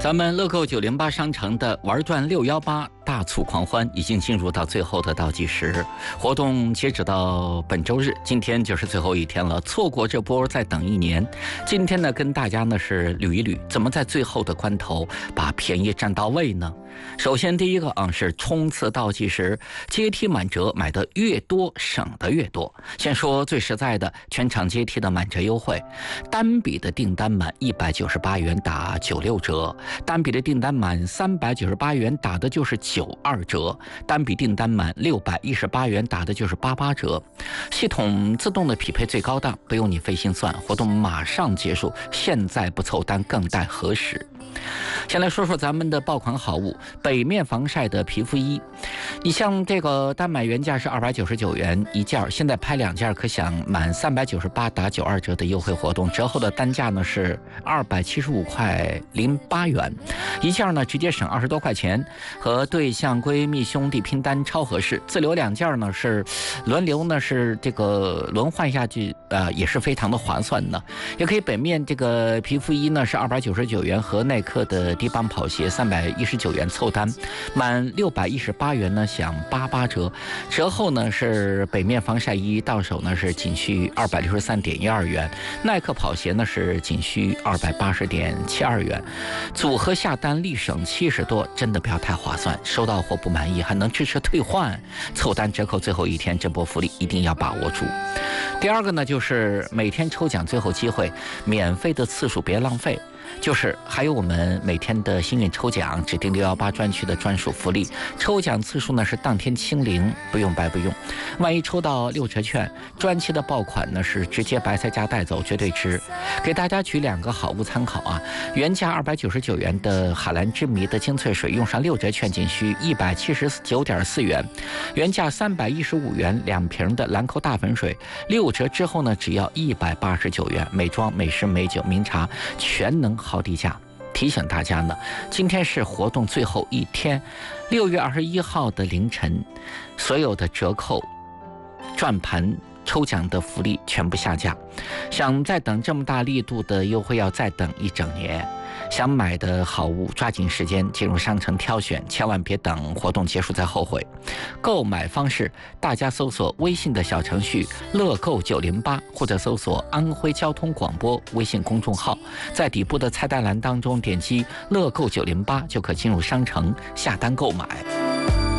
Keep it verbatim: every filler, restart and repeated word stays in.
咱们乐购九零八商城的玩转六一八大促狂欢已经进入到最后的倒计时，活动截止到本周日，今天就是最后一天了。错过这波再等一年。今天呢，跟大家呢是捋一捋，怎么在最后的关头把便宜占到位呢？首先第一个啊是冲刺倒计时，阶梯满折，买的越多省的越多。先说最实在的，全场阶梯的满折优惠，单笔的订单满一百九十八元打九六折，单笔的订单满三百九十八元打的就是九二折，单笔订单满六百一十八元打的就是八八折。系统自动的匹配最高档，不用你费心算，活动马上结束，现在不凑单更待何时？先来说说咱们的爆款好物，北面防晒的皮肤衣。你像这个单买原价是二百九十九元一件，现在拍两件可享满三百九十八打九二折的优惠活动，折后的单价呢是二百七十五块零八元，一件呢直接省二十多块钱，和对象闺蜜兄弟拼单超合适。自留两件呢是轮流呢是这个轮换下去，呃也是非常的划算的。也可以北面这个皮肤衣呢是二百九十九元和耐克的低帮跑鞋三百一十九元凑单，满六百一十八元呢享八八折，折后呢是北面防晒衣到手呢是仅需二百六十三点一二元，耐克跑鞋呢是仅需二百八十点七二元，组合下单立省七十多，真的不要太划算。收到货不满意还能支持退换，凑单折扣最后一天，这波福利一定要把握住。第二个呢就是每天抽奖最后机会，免费的次数别浪费。就是还有我们每天的幸运抽奖，指定六一八专区的专属福利，抽奖次数呢是当天清零，不用白不用。万一抽到六折券，专区的爆款呢是直接白菜价带走，绝对值。给大家举两个好物参考啊，原价二百九十九元的海蓝之谜的精粹水，用上六折券仅需一百七十九点四元；原价三百一十五元两瓶的兰蔻大粉水，六折之后呢只要一百八十九元。美妆、美食、美酒、名茶全能好低价。提醒大家呢，今天是活动最后一天，六月二十一号的凌晨，所有的折扣、转盘、抽奖的福利全部下架。想再等这么大力度的优惠，要再等一整年。想买的好物，抓紧时间进入商城挑选，千万别等活动结束再后悔。购买方式，大家搜索微信的小程序乐购九零八，或者搜索安徽交通广播微信公众号，在底部的菜单栏当中点击乐购九零八，就可进入商城下单购买。